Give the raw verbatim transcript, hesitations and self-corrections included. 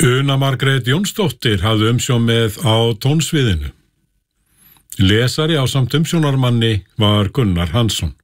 Una Margrét Jónsdóttir hafði umsjón með á tónsviðinu. Lesari ásamt umsjónarmanni var Gunnar Hansson.